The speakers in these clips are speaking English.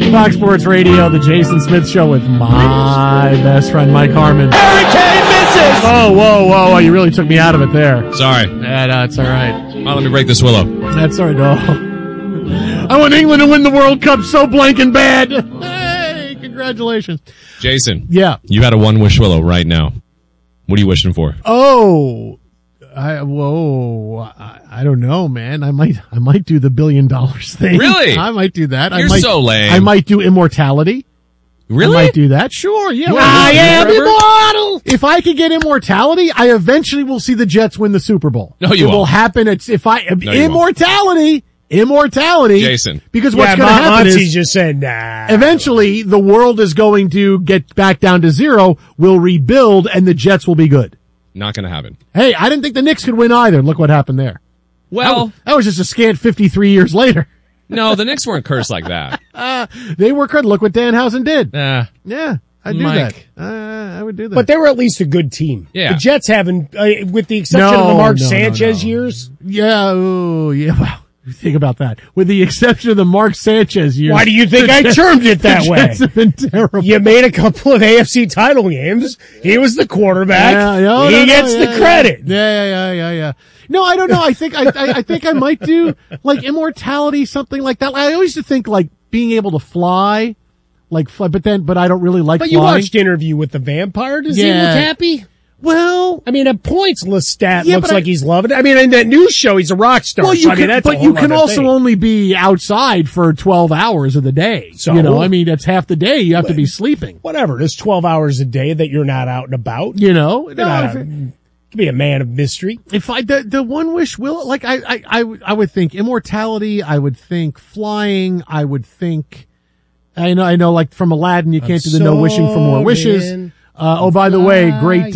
Fox Sports Radio, the Jason Smith Show with my best friend, Mike Harmon. Hurricane misses! Whoa. You really took me out of it there. Sorry. Yeah, no, it's all right. Let me break this willow. That's all right. No. I want England to win the World Cup so blank and bad. Hey, congratulations. Jason. Yeah. You had a one-wish willow right now. What are you wishing for? Oh. I don't know, man. I might do the $1 billion thing. Really? I might do that. You're so lame. I might do immortality. Really? I might do that. Sure, yeah. I am immortal. If I could get immortality, I eventually will see the Jets win the Super Bowl. No, you won't. It will happen. Immortality. Jason. Because what's going to happen is just said, nah. Eventually, the world is going to get back down to zero. We'll rebuild, and the Jets will be good. Not going to happen. Hey, I didn't think the Knicks could win either. Look what happened there. Well, that was just a scant 53 years later. No, the Knicks weren't cursed like that. They were cursed. Look what Danhausen did. Yeah, I'd do Mike. that. I would do that. But they were at least a good team. Yeah. The Jets haven't, with the exception of the Mark Sanchez years. Yeah, wow. Think about that. With the exception of the Mark Sanchez years. Why do you think I termed it that way? Jets have been terrible. You made a couple of AFC title games. He was the quarterback. He gets the credit. Yeah. No, I don't know. I think I might do like immortality, something like that. I always used to think like being able to fly, but I don't really like But flying. you watched Interview with the Vampire. Does he look happy? Well, I mean, a pointless stat Yeah, looks but like he's loving it. I mean, in that news show, he's a rock star. well, you can also only be outside for 12 hours of the day. So, I mean, that's half the day you have to be sleeping. Whatever. There's 12 hours a day that you're not out and about. To be a man of mystery. If the one wish will, like, I would think immortality, I would think flying, I would think, I know, like from Aladdin, you can't do the no wishing for more wishes. By the way,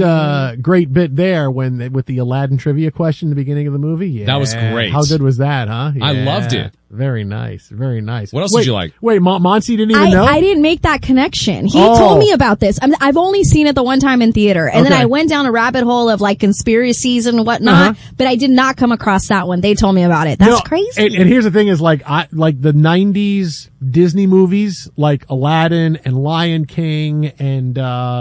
great bit there with the Aladdin trivia question at the beginning of the movie. Yeah. That was great. How good was that, huh? Yeah. I loved it. Very nice. Very nice. What else did you like? Wait, Monty didn't even know? I didn't make that connection. He told me about this. I've only seen it the one time in theater. And then I went down a rabbit hole of like conspiracies and whatnot, but I did not come across that one. They told me about it. That's crazy. And here's the thing is like the 90s Disney movies, like Aladdin and Lion King and,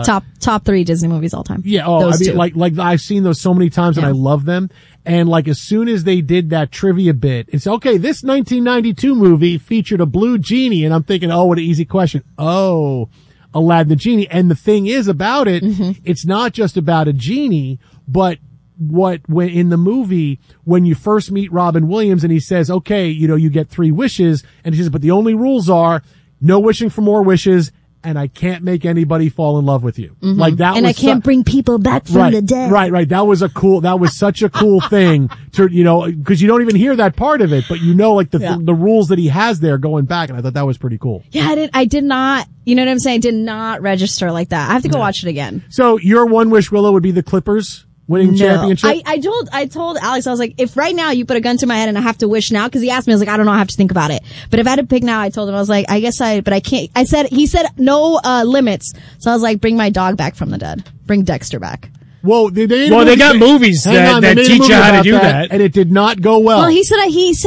top 3 Disney movies all time. Yeah. Those two. like I've seen those so many times and I love them. And like as soon as they did that trivia bit, it's okay. This 1992 movie featured a blue genie, and I'm thinking, oh, what an easy question. Oh, Aladdin the genie. And the thing is about it, it's not just about a genie, but when in the movie when you first meet Robin Williams and he says, okay, you get 3 wishes, and he says, but the only rules are no wishing for more wishes. And I can't make anybody fall in love with you. Like that, and I can't bring people back from the dead. Right. That was such a cool thing to, cause you don't even hear that part of it, but like the rules that he has there going back. And I thought that was pretty cool. Yeah, I did not, you know what I'm saying? I did not register like that. I have to go watch it again. So your one wish, Willow, would be the Clippers winning championship? I told Alex, I was like, if right now you put a gun to my head and I have to wish now, cause he asked me, I was like, I don't know, I have to think about it. But if I had to pick now, I told him, I was like, but I can't. He said no, limits. So I was like, bring my dog back from the dead. Bring Dexter back. Well, they got movies that teach you how to do that. And it did not go well. Well, he said he's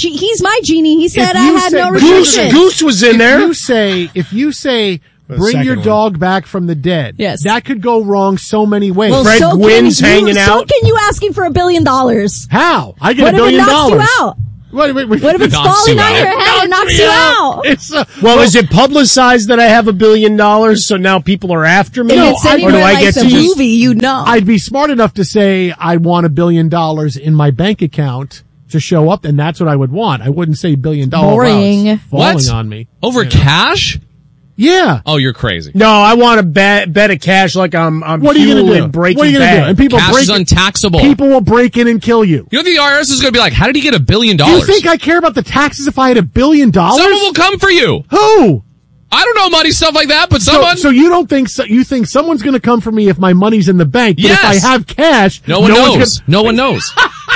my genie. He said I had no restrictions. Goose was in there. If you say, bring your dog back from the dead. Yes. That could go wrong so many ways. Well, Fred Gwynn's hanging out. So can you asking for $1 billion? How? I get $1 billion. What if it knocks you out? Wait. What if it's falling on your head and knocks you out? Is it publicized that I have $1 billion, so now people are after me? Or do I get to movie? I'd be smart enough to say I want $1 billion in my bank account to show up, and that's what I would want. I wouldn't say $1 billion. Boring. Falling on me over cash. Yeah. Oh, you're crazy. No, I want to bet of cash like I'm what are you going to do? Breaking what are you going to do? And people cash is untaxable. People will break in and kill you. You know the IRS is going to be like, how did he get $1 billion? You think I care about the taxes if I had $1 billion? Someone will come for you. Who? I don't know money stuff like that, but someone. So you don't think you think someone's going to come for me if my money's in the bank? But yes. If I have cash, no one knows. No one knows.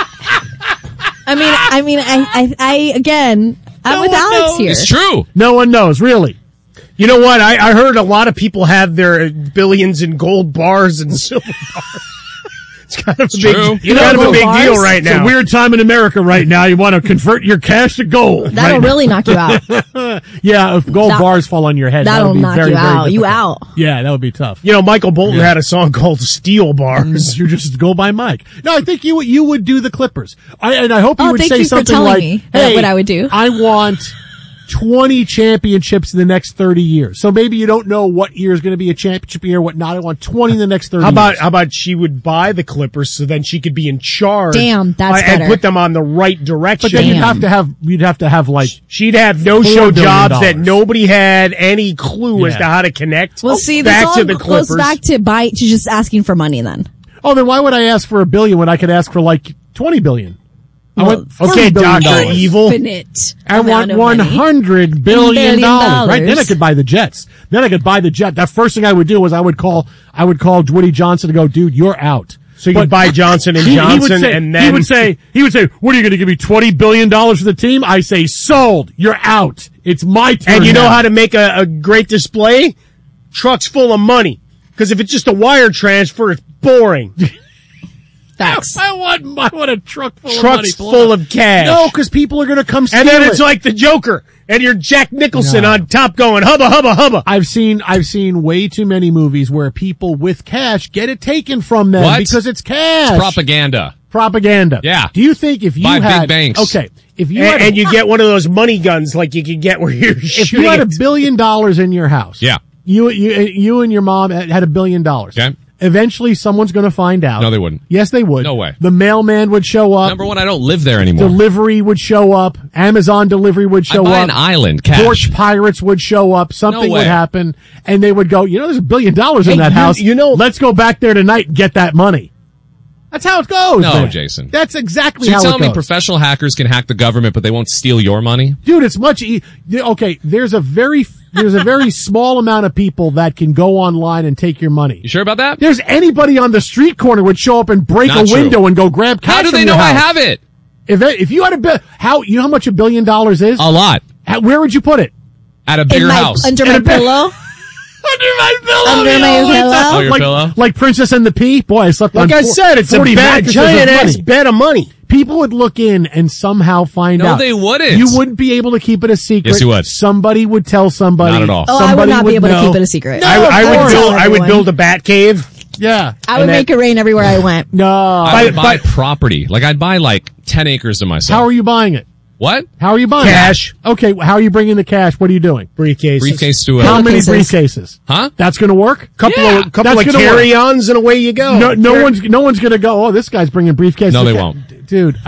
I mean, again, I'm with Alex here. It's true. No one knows, really. You know what? I heard a lot of people have their billions in gold bars and silver bars. It's kind of a true. big, kind of a big deal right It's now. a weird time in America right now. You want to convert your cash to gold. That'll really knock you out. Yeah, if gold bars fall on your head, that That'll would be knock very, you very out. You difficult. out. Yeah, that would be tough. You know, Michael Bolton had a song called Steel Bars. You just go by Mike. No, I think you would do the Clippers. And I hope you would thank say you for something telling like, me hey, what I would do. I want 20 championships in the next 30 years. So maybe you don't know what year is going to be a championship year, what not. I want 20 in the next 30 years. How about she would buy the Clippers so then she could be in charge? Damn, that's and better. put them on the right direction. But then Damn. you'd have to have like, She'd have no $4 show billion. jobs that nobody had any clue as Yeah. to how to connect. Well, see, back this to all the goes Clippers. back to just asking for money then. oh, then why would I ask for $1 billion when I could ask for like 20 billion? I Well, want $30 Okay, billion. Dr. Evil. Infinite. I want amount of money. $100 billion, $1 right? Then I could buy the Jets. Then I could buy the jet. That first thing I would do was I would call Woody Johnson to go, dude, you're out. So you could buy Johnson and Johnson, and then he would say, what are you going to give me $20 billion for the team? I say, sold. You're out. It's my turn. and you know now. how to make a great display? Trucks full of money. Because if it's just a wire transfer, it's boring. Facts. I want a truck full Trucks of money. full of cash. No, because people are going to come steal And then it. it's like the Joker, and you're Jack Nicholson No. on top going, hubba, hubba, hubba. I've seen way too many movies where people with cash get it taken from them What? because it's cash. Propaganda. Propaganda. Yeah. Do you think if you By had big banks. okay, if you had And you get one of those money guns like you could get where you're if shooting you had it. $1 billion in your house, Yeah. you and your mom had $1 billion. Okay. Eventually, someone's going to find out. No, they wouldn't. Yes, they would. No way. The mailman would show up. Number one, I don't live there anymore. Delivery would show up. Amazon delivery would I show buy up. an island, cash. Porch pirates would show up. Something No would way. happen, and they would go, there's $1 billion in Hey, that house. you know- let's go back there tonight and get that money. That's how it goes. No, man. Jason. That's exactly So you're how it telling me goes. professional hackers can hack the government, but they won't steal your money? Dude, it's much okay, there's a very small amount of people that can go online and take your money. You sure about that? There's anybody on the street corner would show up and break Not a true. window and go grab cash How do from they your know I house. have it? If you had you know how much $1 billion is? A lot. Where would you put it? At a bigger In my, house. under my pillow. Under my pillow. Under you my know, pillow? Oh, your like, pillow? Like Princess and the Pea. Boy, I slept on Like I said, it's a 40 bad, mattresses giant of ass money. bed of money. People would look in and somehow find No, out. they wouldn't. You wouldn't be able to keep it a secret. Yes, you would. Somebody would tell somebody. Not at all. Oh, I would Somebody not be able to know. keep it a secret. No, I of course. would Everyone. build a bat cave. Yeah. I would And make it rain everywhere I went. No. I would buy but- property. Like I'd buy like 10 acres to myself. How are you buying it? What? How are you buying Cash. it? Okay. How are you bringing the cash? What are you doing? Briefcase. Briefcase to How a... many Pillowcases. briefcases? Huh? That's going to work? Couple Yeah, of that's gonna carry-ons and away you go. No one's going to go, oh, this guy's bringing briefcases. No, they won't. Dude,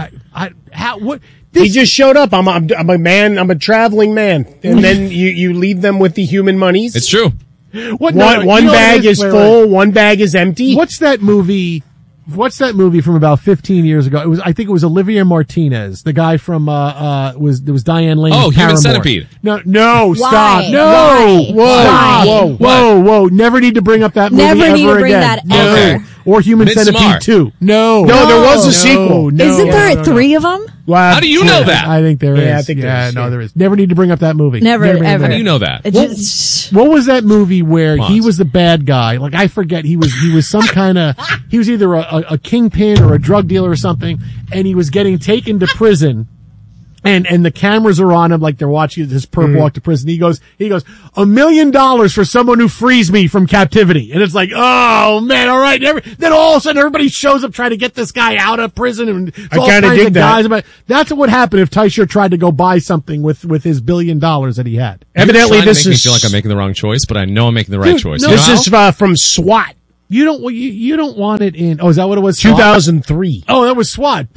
what? He just showed up. I'm a man. I'm a traveling man. And then you leave them with the human monies. It's true. What, One you know bag what it is Wait, full. wait. One bag is empty. What's that movie? What's that movie from about 15 years ago? I think it was Olivia Martinez, the guy from, was Diane Lane's Oh, Human Paramore. Centipede. No, stop. Why? No. Why? Whoa. Why? Whoa. Never need to bring up that movie Never ever need to bring again. that No. ever. Or Human Midsommar. Centipede 2. No. No, there was a No, sequel. no, Isn't there no. three of them? Wow. How do you know that? I think there is. Yeah, I think there is, no, yeah. there is. Never need to bring up that movie. Never, Never ever. How do you know that? It just- What was that movie where Come on. he was the bad guy? Like, I forget. He was some kind of, he was either a kingpin or a drug dealer or something, and he was getting taken to prison. And the cameras are on him, like they're watching his perp walk to prison. He goes, $1 million for someone who frees me from captivity. And it's like, oh man, all right. Then all of a sudden everybody shows up trying to get this guy out of prison, and it's all kinda kinds dig of that. guys about. That's what would happen if Teicher tried to go buy something with his $1 billion that he had. Evidently, You're trying this to make is me feel like I'm making the wrong choice, but I know I'm making the right Dude, choice. no, You know this how? is from SWAT, You don't want it in. Oh, is that what it was? SWAT? 2003. Oh, that was SWAT.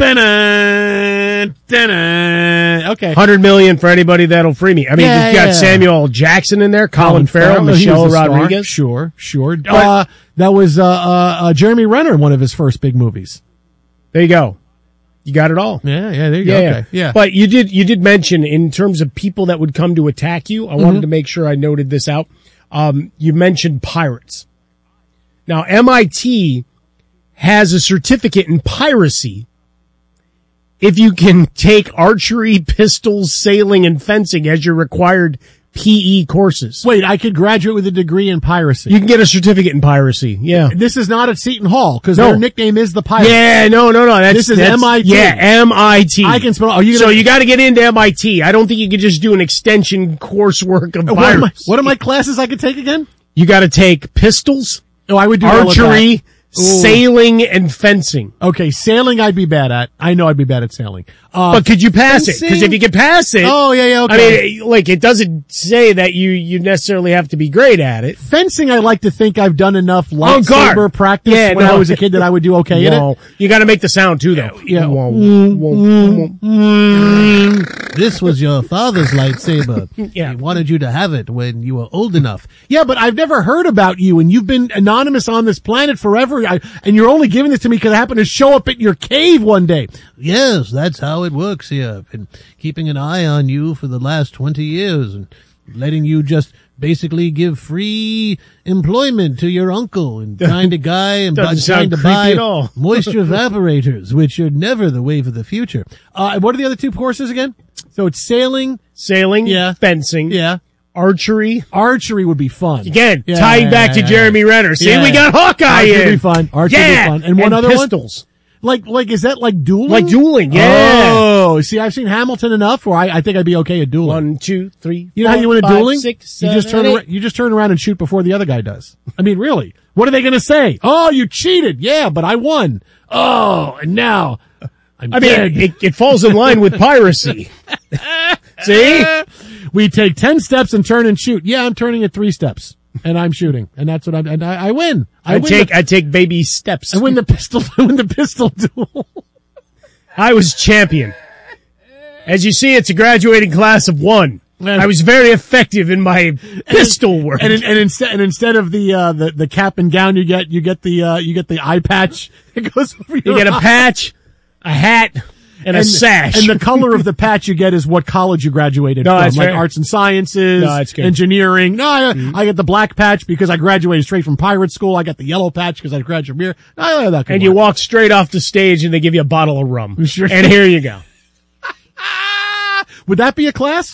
Okay. 100 million for anybody that'll free me. I mean, Yeah, you've got yeah. Samuel L. Jackson in there, Colin Farrell, he was Michelle a star. Rodriguez. Sure. But- That was Jeremy Renner in one of his first big movies. There you go. You got it all. Yeah, there you go. Okay. Yeah. But you did mention in terms of people that would come to attack you. I wanted to make sure I noted this out. You mentioned pirates. Now, MIT has a certificate in piracy if you can take archery, pistols, sailing, and fencing as your required PE courses. Wait, I could graduate with a degree in piracy. You can get a certificate in piracy. Yeah. This is not at Seton Hall because No. their nickname is the Pirates. Yeah, no. This is MIT. Yeah, MIT. I can spell. Are you So gonna, you got to get into MIT. I don't think you could just do an extension coursework of piracy. what are my classes I could take again? You got to take pistols, Oh, I would do all of that. archery, Ooh. sailing, and fencing. Okay, sailing I'd be bad at. I know I'd be bad at sailing. But could you pass it? fencing? Because if you can pass it, Oh, yeah, okay. I mean, like, it doesn't say that you necessarily have to be great at it. Fencing, I like to think I've done enough guard. lightsaber practice Yeah, when no. I was a kid that I would do okay in it. No, you got to make the sound too, though. Yeah. This was your father's lightsaber. Yeah. He wanted you to have it when you were old enough. Yeah, but I've never heard about you, and you've been anonymous on this planet forever, and you're only giving this to me because I happened to show up at your cave one day. Yes, that's how it works here. I've been keeping an eye on you for the last 20 years and letting you just basically give free employment to your uncle and kind of guy and Doesn't trying sound to creepy buy at all. moisture evaporators, which are never the wave of the future. What are the other two courses again? So it's sailing. Sailing, Yeah. fencing, Yeah. archery. Archery would be fun. Again, Yeah, tying back to yeah. Jeremy Renner. See, Yeah. we got Hawkeye Archery in. would be fun. Archery would be yeah. fun. And one other one? pistols. Like, is that like dueling? Like dueling, yeah. Oh, see, I've seen Hamilton enough where I think I'd be okay at dueling. 1, 2, 3, You know how you 4, win a 5, dueling? 6, You just 7, turn 8. around, you just turn around and shoot before the other guy does. I mean, really. What are they going to say? Oh, you cheated. Yeah, but I won. Oh, and now I'm I dead. mean, it falls in line with piracy. See? We take 10 steps and turn and shoot. Yeah, I'm turning at 3 steps and I'm shooting, and that's what and I win. I take baby steps. I win the pistol. I win the pistol duel. I was champion. As you see, it's a graduating class of 1. I was very effective in my pistol work. And instead of the cap and gown, you get the eye patch. It goes over your you get a eye. patch, a hat, and a sash. And the color of the patch you get is what college you graduated No, from, that's like fair. arts and sciences, No, that's good. engineering. No, I get the black patch because I graduated straight from pirate school. I got the yellow patch because I graduated from here. No, that can and work. you walk straight off the stage and they give you a bottle of rum. Sure. And here you go. Would that be a class?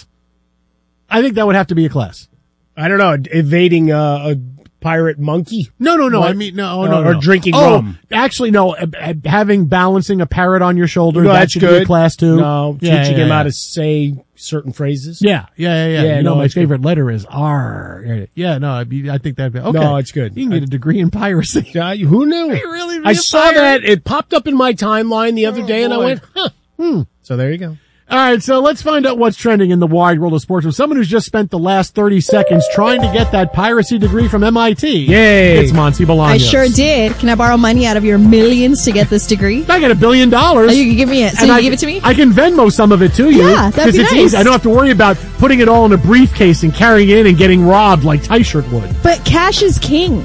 I think that would have to be a class. I don't know, evading a pirate monkey? No. What? I mean, no. Or drinking oh, rum. Actually, no. Balancing a parrot on your shoulder. No, that that's should good. be a class too. No, teaching him how to say certain phrases. Yeah. Yeah, You know, no, my it's good. favorite letter is R. Yeah, no, I think that'd be okay. No, it's good. You can get a degree in piracy. Who knew? You really I be a saw pirate? that. It popped up in my timeline the other day, and I boy. went, huh. So there you go. All right, so let's find out what's trending in the wide world of sports with someone who's just spent the last 30 seconds trying to get that piracy degree from MIT. Yay. It's Monty Bolaños. I sure did. Can I borrow money out of your millions to get this degree? I got $1 billion. Oh, you can give me it. So And you I give it to me? I can Venmo some of it to you. Yeah, that'd be it's nice. easy. I don't have to worry about putting it all in a briefcase and carrying it in and getting robbed like Tyshirt would. But cash is king.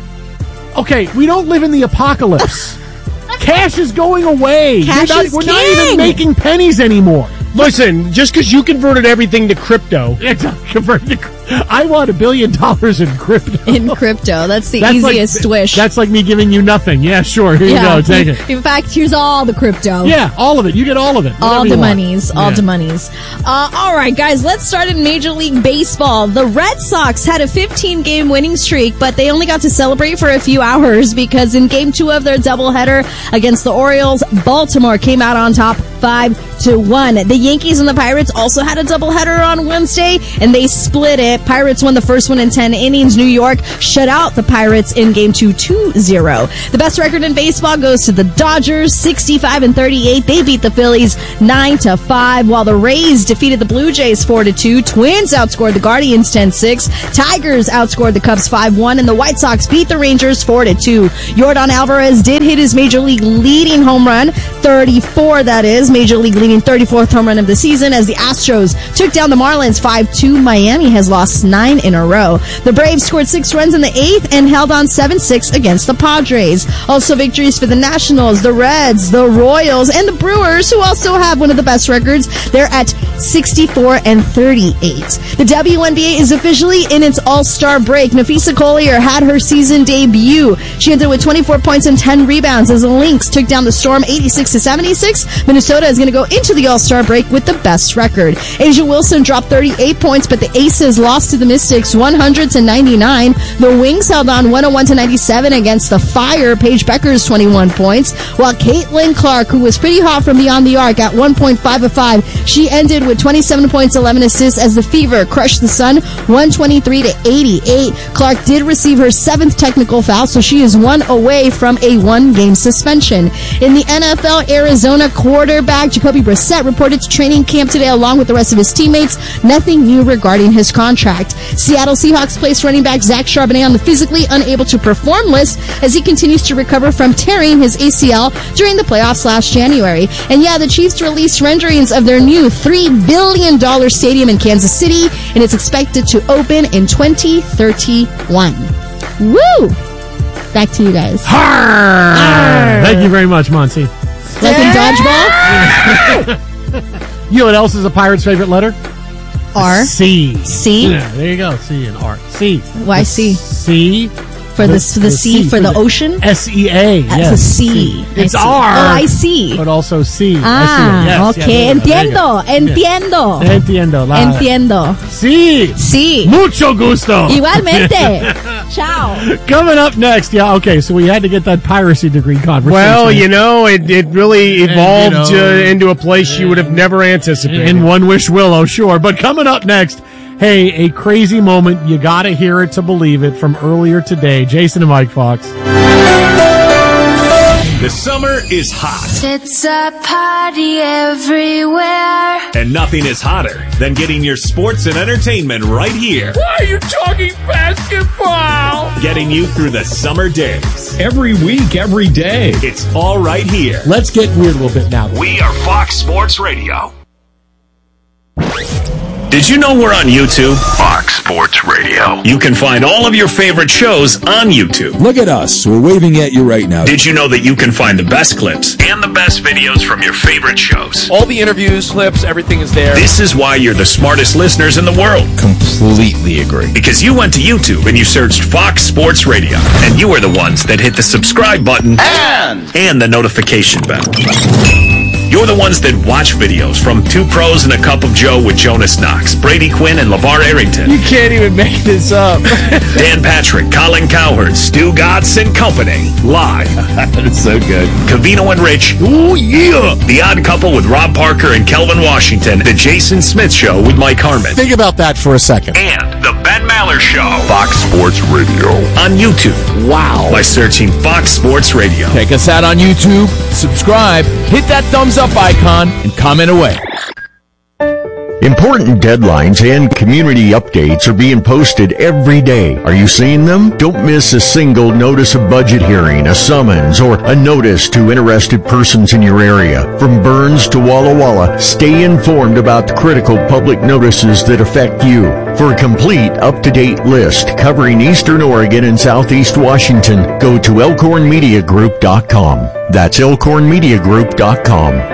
Okay, we don't live in the apocalypse. Cash is going away. Cash is we're not king. even making pennies anymore. Listen, just because you converted everything to crypto, It's not converted to- I want $1 billion in crypto. In crypto. That's the That's like- easiest wish. That's like me giving you nothing. Yeah, sure. Here you go. Take it. In fact, here's all the crypto. Yeah, all of it. You get all of it. All Whatever you the want. monies, all Yeah. the monies. All right, guys, let's start in Major League Baseball. The Red Sox had a 15-game winning streak, but they only got to celebrate for a few hours because in Game 2 of their doubleheader against the Orioles, Baltimore came out on top 5-1. The Yankees and the Pirates also had a doubleheader on Wednesday, and they split it. Pirates won the first one in 10 innings. New York shut out the Pirates in Game 2 2-0. The best record in baseball goes to the Dodgers, 65-38. They beat the Phillies 9-5, while the Rays defeated the Blue Jays 4-2. Twins outscored the Guardians 10-6. Tigers outscored the Cubs 5-1, and the White Sox beat the Rangers 4-2. Yordan Alvarez did hit his Major League leading home run, 34 that is, Major League leading 34th home run of the season as the Astros took down the Marlins 5-2. Miami has lost 9 in a row. The Braves scored 6 runs in the 8th and held on 7-6 against the Padres. Also victories for the Nationals, the Reds, the Royals, and the Brewers, who also have one of the best records. They're at 64-38. The WNBA is officially in its all-star break. Nafisa Collier had her season debut. She entered with 24 points and 10 rebounds as the Lynx took down the Storm 86-76. Minnesota is going to go into the all-star break with the best record. Asia Wilson dropped 38 points, but the Aces lost to the Mystics 100-99. The Wings held on 101-97 against the Fire. Paige Becker's 21 points, while Caitlin Clark, who was pretty hot from beyond the arc at 1.5 of 5, she ended with 27 points, 11 assists as the Fever crushed the Sun 123-88. Clark did receive her 7th technical foul, so she is 1 away from a 1-game suspension. In the NFL, Arizona quarterback Jacoby Brissett reported to training camp today along with the rest of his teammates. Nothing new regarding his contract. Seattle Seahawks placed running back Zach Charbonnet on the physically unable to perform list as he continues to recover from tearing his ACL during the playoffs last January. And yeah, the Chiefs released renderings of their new $3 billion stadium in Kansas City, and it's expected to open in 2031. Woo! Back to you guys. Thank you very much, Monty. Like in dodgeball? You know what else is a pirate's favorite letter? R. C. C? Yeah, there you go. C and R. C. Why C? C. For the sea, for the ocean? S-E-A. That's a C. It's R. Oh, I see. But also C. Ah, yes, okay. Yeah, Entiendo. Entiendo. Entiendo. Sí. Sí. Mucho gusto. Igualmente. Ciao. Coming up next, okay, so we had to get that piracy degree conversation. Well, it really evolved into a place you would have never anticipated. In One Wish Willow, sure. But coming up next, hey, a crazy moment. You got to hear it to believe it from earlier today. Jason and Mike Fox. The summer is hot. It's a party everywhere. And nothing is hotter than getting your sports and entertainment right here. Why are you talking basketball? Getting you through the summer days. Every week, every day. It's all right here. Let's get weird a little bit now. We are Fox Sports Radio. Did you know we're on YouTube? Fox Sports Radio. You can find all of your favorite shows on YouTube. Look at us. We're waving at you right now. Did you know that you can find the best clips and the best videos from your favorite shows? All the interviews, clips, everything is there. This is why you're the smartest listeners in the world. Completely agree. Because you went to YouTube and you searched Fox Sports Radio. And you were the ones that hit the subscribe button and the notification bell. You're the ones that watch videos from Two Pros and a Cup of Joe with Jonas Knox, Brady Quinn, and LeVar Arrington. You can't even make this up. Dan Patrick, Colin Cowherd, Stu Gatz, and company. Live. That's so good. Covino and Rich. Ooh, yeah. The Odd Couple with Rob Parker and Kelvin Washington. The Jason Smith Show with Mike Harmon. Think about that for a second. And The Ben Maller Show. Fox Sports Radio. On YouTube. Wow. By searching Fox Sports Radio. Check us out on YouTube. Subscribe. Hit that thumbs up icon and comment away. Important deadlines and community updates are being posted every day. Are you seeing them? Don't miss a single notice of budget hearing, a summons, or a notice to interested persons in your area. From Burns to Walla Walla, stay informed about the critical public notices that affect you. For a complete, up-to-date list covering Eastern Oregon and Southeast Washington, go to elkhornmediagroup.com. That's elkhornmediagroup.com.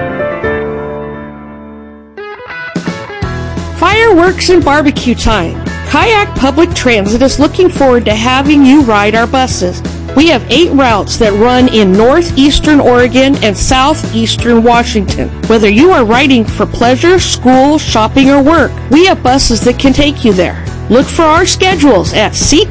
Fireworks and barbecue time. Kayak Public Transit is looking forward to having you ride our buses. We have 8 routes that run in northeastern Oregon and southeastern Washington. Whether you are riding for pleasure, school, shopping, or work, we have buses that can take you there. Look for our schedules at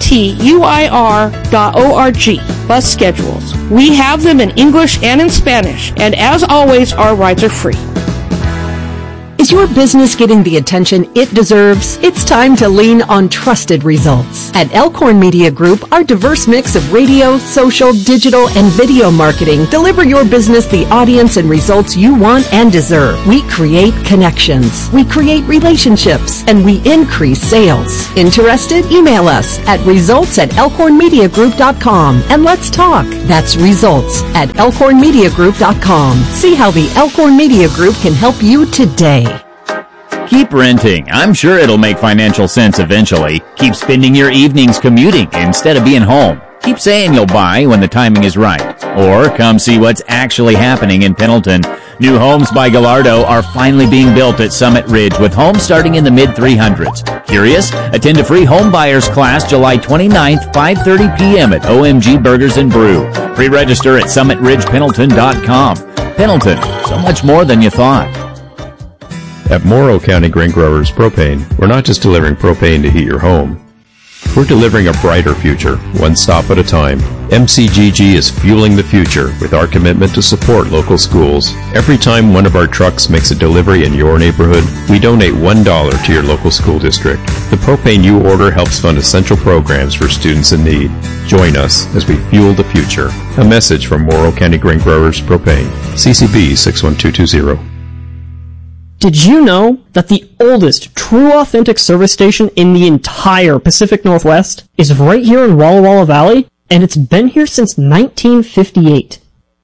ctuir.org. Bus schedules. We have them in English and in Spanish, and as always, our rides are free. Is your business getting the attention it deserves? It's time to lean on trusted results. At Elkhorn Media Group, our diverse mix of radio, social, digital, and video marketing deliver your business the audience and results you want and deserve. We create connections, we create relationships, and we increase sales. Interested? Email us at results@elkhornmediagroup.com and let's talk. That's results@elkhornmediagroup.com. See how the Elkhorn Media Group can help you today. Keep renting. I'm sure it'll make financial sense eventually. Keep spending your evenings commuting instead of being home. Keep saying you'll buy when the timing is right. Or come see what's actually happening in Pendleton. New homes by Gallardo are finally being built at Summit Ridge with homes starting in the mid-300s. Curious? Attend a free home buyers class July 29th, 5:30 p.m. at OMG Burgers and Brew. Pre-register at summitridgependleton.com. Pendleton, so much more than you thought. At Morrow County Grain Growers Propane, we're not just delivering propane to heat your home. We're delivering a brighter future, one stop at a time. MCGG is fueling the future with our commitment to support local schools. Every time one of our trucks makes a delivery in your neighborhood, we donate $1 to your local school district. The propane you order helps fund essential programs for students in need. Join us as we fuel the future. A message from Morrow County Grain Growers Propane. CCB 61220. Did you know that the oldest true authentic service station in the entire Pacific Northwest is right here in Walla Walla Valley? And it's been here since 1958.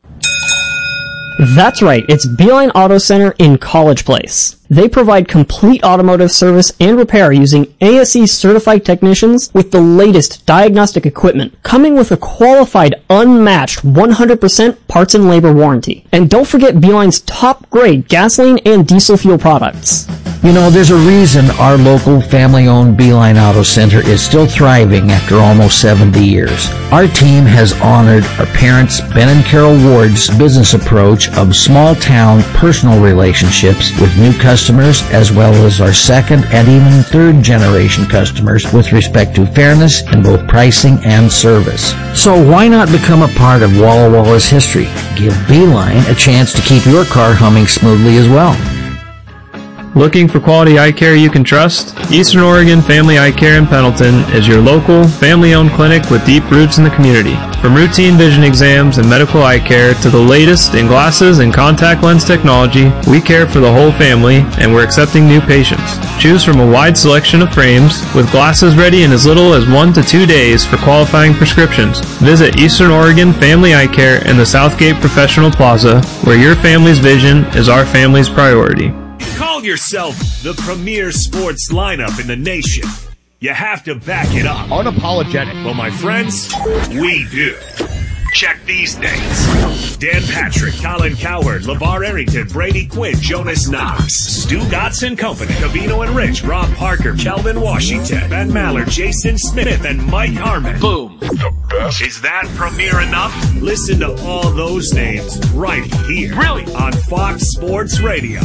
That's right, it's Beeline Auto Center in College Place. They provide complete automotive service and repair using ASE certified technicians with the latest diagnostic equipment, coming with a qualified, unmatched 100% parts and labor warranty. And don't forget Beeline's top grade gasoline and diesel fuel products. You know, there's a reason our local family-owned Beeline Auto Center is still thriving after almost 70 years. Our team has honored our parents, Ben and Carol Ward's business approach of small-town personal relationships with new customers, as well as our second and even third generation customers with respect to fairness in both pricing and service. So why not become a part of Walla Walla's history? Give Beeline a chance to keep your car humming smoothly as well. Looking for quality eye care you can trust? Eastern Oregon Family Eye Care in Pendleton is your local, family-owned clinic with deep roots in the community. From routine vision exams and medical eye care to the latest in glasses and contact lens technology, we care for the whole family and we're accepting new patients. Choose from a wide selection of frames with glasses ready in as little as 1 to 2 days for qualifying prescriptions. Visit Eastern Oregon Family Eye Care in the Southgate Professional Plaza, where your family's vision is our family's priority. Call yourself the premier sports lineup in the nation. You have to back it up. Unapologetic. Well, my friends, we do. Check these names. Dan Patrick, Colin Cowherd, LeVar Arrington, Brady Quinn, Jonas Knox, Stu Gotts and Company, Cavino and Rich, Rob Parker, Kelvin Washington, Ben Maller, Jason Smith, and Mike Harmon. Boom. The best. Is that premier enough? Listen to all those names right here. Really? On Fox Sports Radio.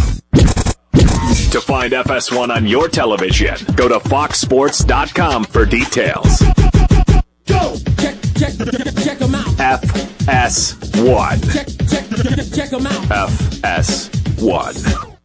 To find FS1 on your television, go to foxsports.com for details. Go! Check them out. FS1. Check them out. FS1.